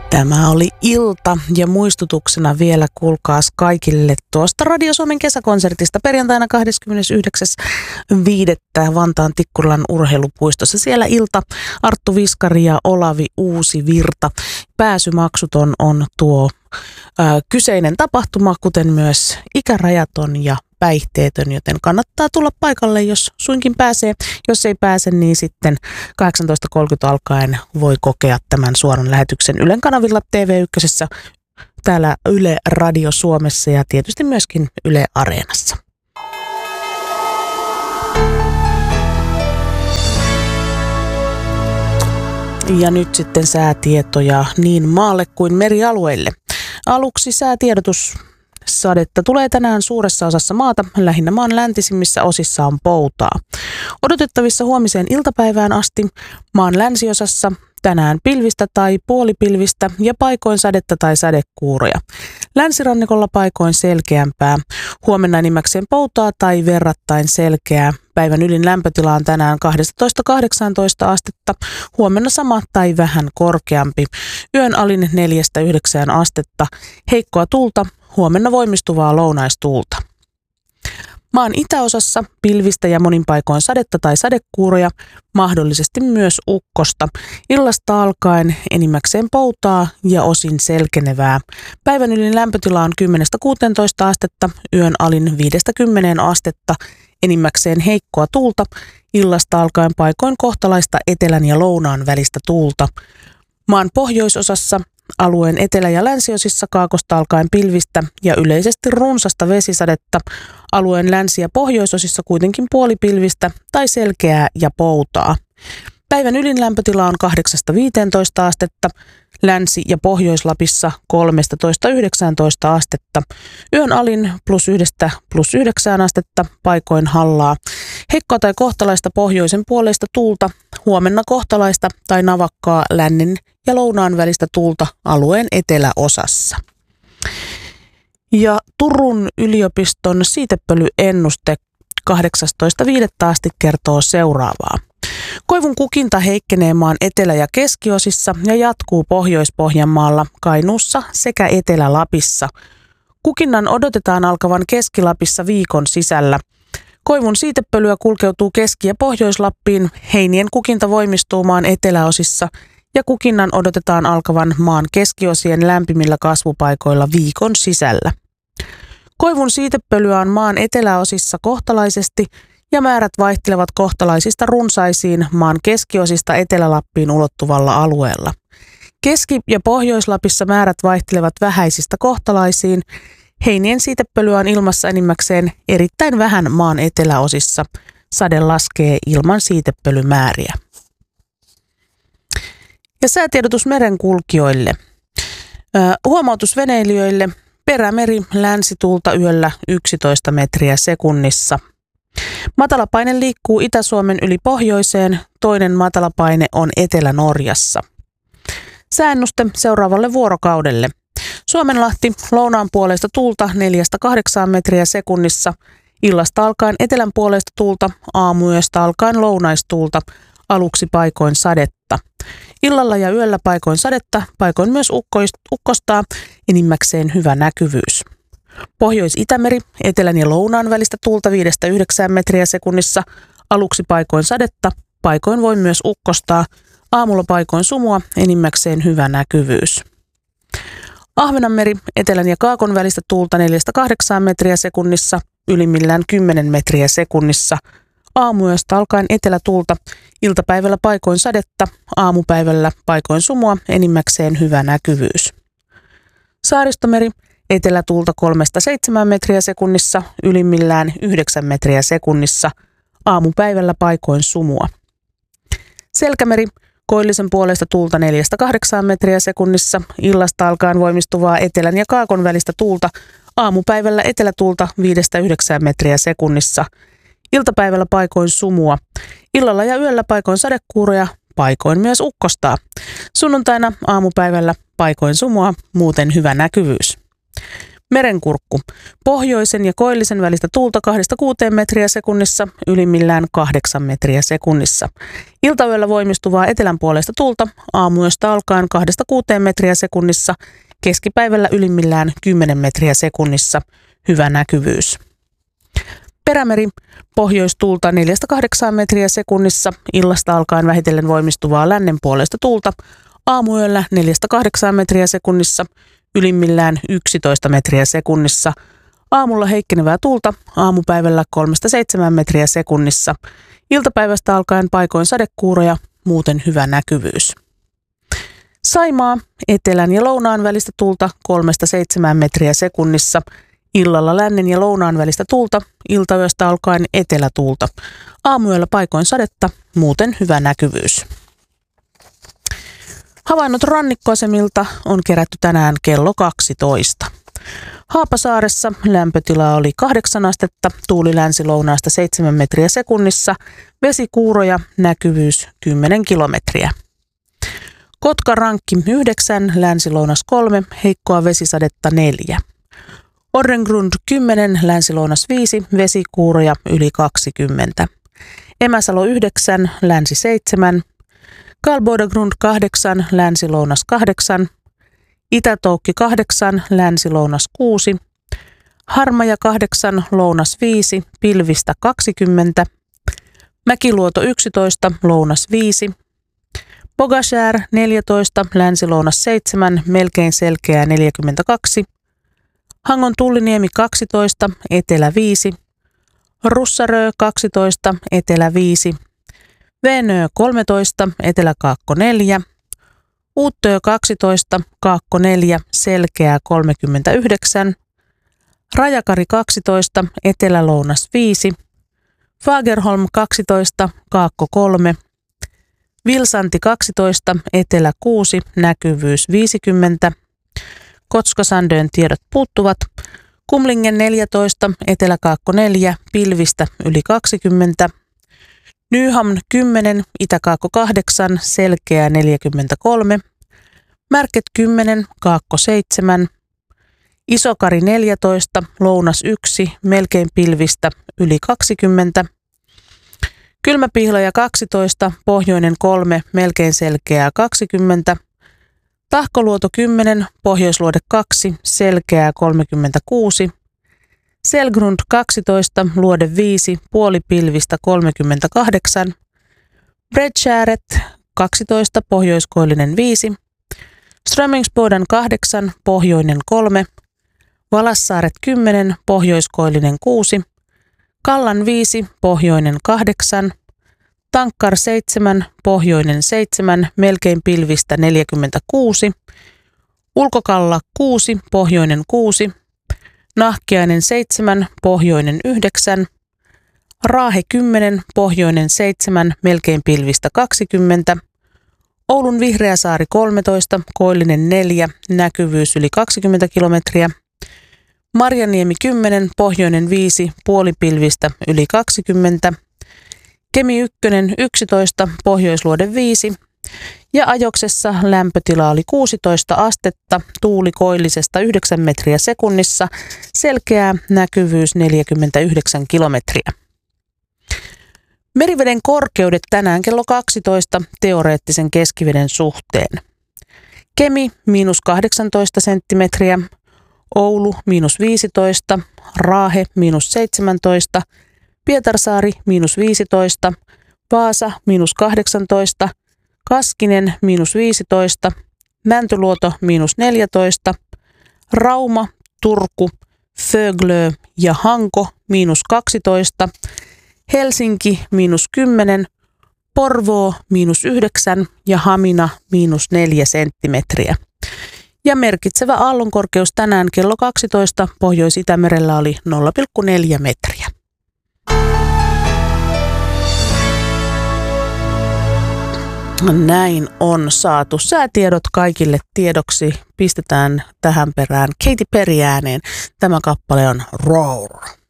Tämä oli ilta ja muistutuksena vielä kuulkaas kaikille tuosta Radio Suomen kesäkonsertista perjantaina 29.5. Vantaan Tikkurilan urheilupuistossa. Siellä ilta, Arttu Viskari ja Olavi Uusivirta. Pääsymaksuton on tuo kyseinen tapahtuma, kuten myös ikärajaton ja päihteetön, joten kannattaa tulla paikalle, jos suinkin pääsee. Jos ei pääse, niin sitten 18.30 alkaen voi kokea tämän suoran lähetyksen Ylen kanavilla TV1, täällä Yle Radio Suomessa ja tietysti myöskin Yle Areenassa. Ja nyt sitten säätietoja niin maalle kuin merialueille. Aluksi säätiedotus. Sadetta tulee tänään suuressa osassa maata, lähinnä maan läntisimmissä osissa on poutaa. Odotettavissa huomiseen iltapäivään asti maan länsiosassa tänään pilvistä tai puolipilvistä ja paikoin sadetta tai sadekuuroja. Länsirannikolla paikoin selkeämpää. Huomenna enimmäkseen poutaa tai verrattain selkeää. Päivän ylin lämpötila on tänään 12-18 astetta, huomenna sama tai vähän korkeampi. Yön alin 4-9 astetta, heikkoa tuulta, huomenna voimistuvaa lounaistuulta. Maan itäosassa pilvistä ja monin paikoin sadetta tai sadekuuroja, mahdollisesti myös ukkosta. Illasta alkaen enimmäkseen poutaa ja osin selkenevää. Päivän ylin lämpötila on 10-16 astetta, yön alin 5-10 astetta, enimmäkseen heikkoa tuulta. Illasta alkaen paikoin kohtalaista etelän ja lounaan välistä tuulta. Maan pohjoisosassa alueen etelä- ja länsiosissa kaakosta alkaen pilvistä ja yleisesti runsasta vesisadetta. Alueen länsi- ja pohjoisosissa kuitenkin puolipilvistä tai selkeää ja poutaa. Päivän ylin lämpötila on 8-15 astetta, Länsi- ja Pohjois-Lapissa 13-19 astetta. Yön alin +1–+9 astetta, paikoin hallaa. Heikkoa tai kohtalaista pohjoisen puoleista tuulta, huomenna kohtalaista tai navakkaa lännen ja lounaan välistä tuulta alueen eteläosassa. Ja Turun yliopiston siitepölyennuste 18.5. asti kertoo seuraavaa. Koivun kukinta heikkenee maan etelä- ja keskiosissa ja jatkuu Pohjois-Pohjanmaalla, Kainuussa sekä Etelä-Lapissa. Kukinnan odotetaan alkavan Keski-Lapissa viikon sisällä. Koivun siitepölyä kulkeutuu Keski- ja Pohjois-Lappiin, heinien kukinta voimistuu maan eteläosissa ja kukinnan odotetaan alkavan maan keskiosien lämpimillä kasvupaikoilla viikon sisällä. Koivun siitepölyä on maan eteläosissa kohtalaisesti ja määrät vaihtelevat kohtalaisista runsaisiin maan keskiosista Etelä-Lappiin ulottuvalla alueella. Keski- ja Pohjois-Lapissa määrät vaihtelevat vähäisistä kohtalaisiin. Heinien siitepölyä on ilmassa enimmäkseen erittäin vähän maan eteläosissa. Sade laskee ilman siitepölymääriä. Ja säätiedotus merenkulkijoille. Huomautus veneilijöille. Perämeri länsituulta yöllä 11 metriä sekunnissa. Matalapaine liikkuu Itä-Suomen yli pohjoiseen, toinen matalapaine on Etelä-Norjassa. Sääennuste seuraavalle vuorokaudelle. Suomenlahti lounaan puoleista tuulta 4–8 metriä sekunnissa, illasta alkaen etelän puoleista tuulta, aamuyöstä alkaen lounaistuulta, aluksi paikoin sadetta. Illalla ja yöllä paikoin sadetta, paikoin myös ukkostaa, enimmäkseen hyvä näkyvyys. Pohjois-Itämeri, etelän ja lounaan välistä tuulta 5–9 metriä sekunnissa, aluksi paikoin sadetta, paikoin voi myös ukkostaa, aamulla paikoin sumua, enimmäkseen hyvä näkyvyys. Ahvenanmeri, etelän ja kaakon välistä tuulta 4–8 metriä sekunnissa, ylimmillään 10 metriä sekunnissa, aamuyöstä alkaen etelätuulta, iltapäivällä paikoin sadetta, aamupäivällä paikoin sumua, enimmäkseen hyvä näkyvyys. Saaristomeri, etelätuulta 3–7 metriä sekunnissa, ylimmillään 9 metriä sekunnissa, aamupäivällä paikoin sumua. Selkämeri, koillisen puolesta tuulta 4–8 metriä sekunnissa, illasta alkaen voimistuvaa etelän ja kaakon välistä tuulta, aamupäivällä etelätuulta 5–9 metriä sekunnissa, iltapäivällä paikoin sumua, illalla ja yöllä paikoin sadekuuroja, paikoin myös ukkostaa. Sunnuntaina aamupäivällä paikoin sumua, muuten hyvä näkyvyys. Merenkurkku. Pohjoisen ja koillisen välistä tuulta 2-6 metriä sekunnissa, ylimmillään 8 metriä sekunnissa. Iltayöllä voimistuvaa etelänpuoleista tuulta, aamuyöstä alkaen 2-6 metriä sekunnissa, keskipäivällä ylimmillään 10 metriä sekunnissa, hyvä näkyvyys. Perämeri. Pohjoistuulta 4-8 metriä sekunnissa, illasta alkaen vähitellen voimistuvaa lännenpuoleista tuulta, aamuyöllä 4-8 metriä sekunnissa, ylimmillään 11 metriä sekunnissa. Aamulla heikkenevää tuulta, aamupäivällä 3-7 metriä sekunnissa. Iltapäivästä alkaen paikoin sadekuuroja, muuten hyvä näkyvyys. Saimaa, etelän ja lounaan välistä tuulta 3-7 metriä sekunnissa. Illalla lännen ja lounaan välistä tuulta, iltayöstä alkaen etelätuulta. Aamuyöllä paikoin sadetta, muuten hyvä näkyvyys. Havainnot rannikkoasemilta on kerätty tänään kello 12. Haapasaaressa lämpötila oli 8 astetta, tuuli länsi-lounaasta 7 metriä sekunnissa, vesikuuroja, näkyvyys 10 kilometriä. Kotka-Rankki 9, länsi-lounas 3, heikkoa vesisadetta 4. Orrengrund 10, länsi-lounas 5, vesikuuroja yli 20. Emäsalo 9, länsi 7. Kalbodagrund 8, länsi-lounas 8, Itä-Toukki 8, länsi-lounas 6, Harmaja 8, lounas 5, pilvistä 20, Mäkiluoto 11, lounas 5, Pogashär 14, länsi-lounas 7, melkein selkeää 42, Hangon Tulliniemi 12, etelä 5, Russarö 12, etelä 5, Veenö 13, eteläkaakko 4, Uuttöö 12, kaakko 4, selkeää 39, Rajakari 12, etelälounas 5, Fagerholm 12, kaakko 3, Vilsanti 12, etelä 6, näkyvyys 50, Kotskasandön tiedot puuttuvat, Kumlingen 14, eteläkaakko 4, pilvistä yli 20, Nyhamn 10, itäkaakko 8, selkeää 43, Märket 10, kaakko 7, Isokari 14, lounas 1, melkein pilvistä yli 20, Kylmäpihlaja 12, pohjoinen 3, melkein selkeää 20, Tahkoluoto 10, pohjoisluode 2, selkeää 36, Selgrund 12, luode 5, puolipilvistä 38, Bredskäret 12, pohjoiskoillinen 5, Strömingsboden 8, pohjoinen 3, Valassaaret 10, pohjoiskoillinen 6, Kallan 5, pohjoinen 8, Tankkar 7, pohjoinen 7, melkein pilvistä 46, Ulkokalla 6, pohjoinen 6, Nahkiainen 7, pohjoinen 9, Raahe 10, pohjoinen 7, melkein pilvistä 20, Oulun Vihreäsaari 13, koillinen 4, näkyvyys yli 20 kilometriä, Marjaniemi 10, pohjoinen 5, puolipilvistä yli 20, Kemi 1, 11, pohjoisluode 5 ja Ajoksessa lämpötila oli 16 astetta, tuuli koillisesta 9 metriä sekunnissa, selkeää näkyvyys 49 kilometriä. Meriveden korkeudet tänään kello 12 teoreettisen keskiveden suhteen. Kemi -18 senttimetriä, Oulu -15, Raahe -17, Pietarsaari -15, Vaasa -18, Kaskinen -15, Mäntyluoto -14, Rauma, Turku, Föglö ja Hanko -12, Helsinki -10, Porvoo -9 ja Hamina -4 senttimetriä. Ja merkitsevä aallonkorkeus tänään kello 12 Pohjois-Itämerellä oli 0,4 metriä. Näin on saatu säätiedot kaikille tiedoksi. Pistetään tähän perään Katy Perry ääneen. Tämä kappale on Roar.